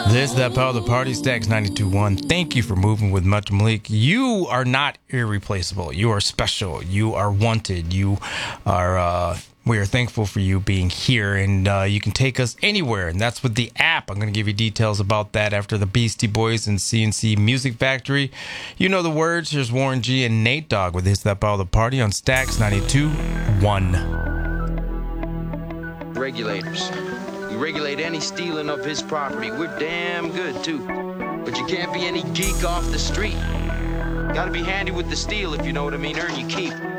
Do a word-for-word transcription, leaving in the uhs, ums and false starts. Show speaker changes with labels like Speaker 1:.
Speaker 1: This, that power, the party, Stacks ninety-two point one. Thank you for moving with Much Malik. You are not irreplaceable. You are special. You are wanted. You are, uh, we are thankful for you being here, and uh, you can take us anywhere, and that's with the app. I'm going to give you details about that after the Beastie Boys and C N C Music Factory. You know the words. Here's Warren G and Nate Dogg with This, That Power, the Party on Stacks ninety-two point one.
Speaker 2: Regulators. We regulate any stealing of his property. We're damn good, too. But you can't be any geek off the street. Gotta be handy with the steel, if you know what I mean. Earn your keep.